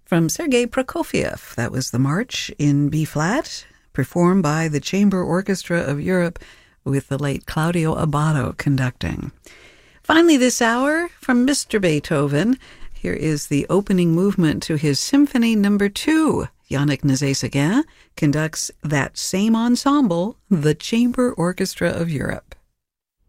From Sergei Prokofiev, that was the March in B-flat, performed by the Chamber Orchestra of Europe with the late Claudio Abbado conducting. Finally this hour, from Mr. Beethoven, here is the opening movement to his Symphony No. 2. Yannick Nézet-Séguin conducts that same ensemble, the Chamber Orchestra of Europe.